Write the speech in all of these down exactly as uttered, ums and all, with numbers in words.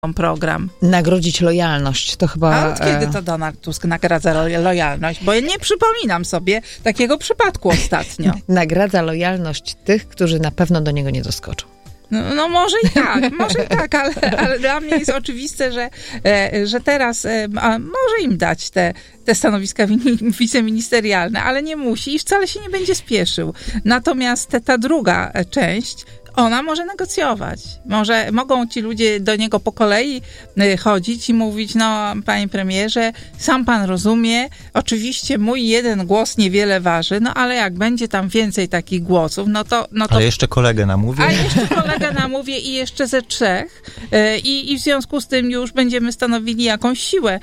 program. Nagrodzić lojalność, to chyba... A od kiedy to Donald Tusk nagradza lo- lojalność? Bo ja nie przypominam sobie takiego przypadku ostatnio. Nagradza lojalność tych, którzy na pewno do niego nie doskoczą. No, no może i tak, może i tak, ale, ale dla mnie jest oczywiste, że, e, że teraz e, a może im dać te, te stanowiska wini- wiceministerialne, ale nie musi i wcale się nie będzie spieszył. Natomiast te, ta druga część, ona może negocjować. Może, mogą ci ludzie do niego po kolei y, chodzić i mówić, no panie premierze, sam pan rozumie, oczywiście mój jeden głos niewiele waży, no ale jak będzie tam więcej takich głosów, no to... No to ale jeszcze kolegę namówię. A jeszcze kolegę namówię i jeszcze ze trzech y, i, i w związku z tym już będziemy stanowili jakąś siłę.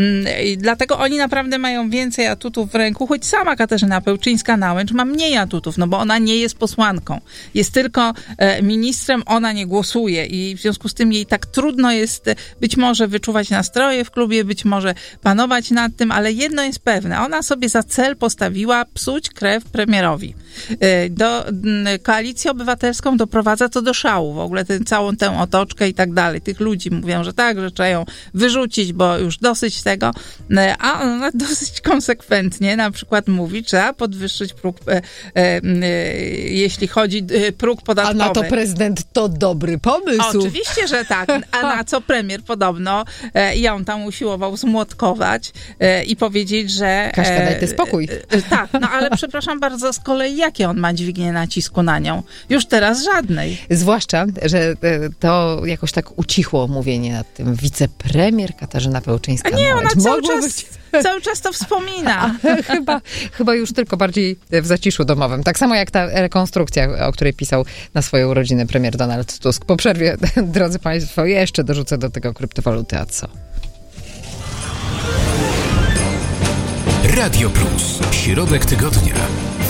Y, dlatego oni naprawdę mają więcej atutów w ręku, choć sama Katarzyna Pełczyńska-Nałęcz ma mniej atutów, no bo ona nie jest posłanką. Jest tylko ministrem, ona nie głosuje i w związku z tym jej tak trudno jest być może wyczuwać nastroje w klubie, być może panować nad tym, ale jedno jest pewne, ona sobie za cel postawiła psuć krew premierowi. Do, Koalicję Obywatelską doprowadza to do szału, w ogóle tę całą tę otoczkę i tak dalej. Tych ludzi mówią, że tak, że trzeba ją wyrzucić, bo już dosyć tego, a ona dosyć konsekwentnie na przykład mówi, trzeba podwyższyć próg, e, e, jeśli chodzi e, próg podatkowy. A na to prezydent to dobry pomysł. Oczywiście, że tak. A na co premier podobno e, ją tam usiłował zmłotkować e, i powiedzieć, że... Kaśka, daj ty spokój. E, e, tak, no ale przepraszam bardzo, z kolei jakie on ma dźwignię nacisku na nią? Już teraz żadnej. Zwłaszcza, że e, to jakoś tak ucichło mówienie nad tym. Wicepremier Katarzyna Pełczyńska. A nie, ona cały Mogło czas, być... cały czas to wspomina. chyba, chyba już tylko bardziej w zaciszu domowym. Tak samo jak ta rekonstrukcja, o której pisał na swoje urodziny premier Donald Tusk. Po przerwie, drodzy państwo, jeszcze dorzucę do tego kryptowaluty, a co? Radio Plus. Środek tygodnia.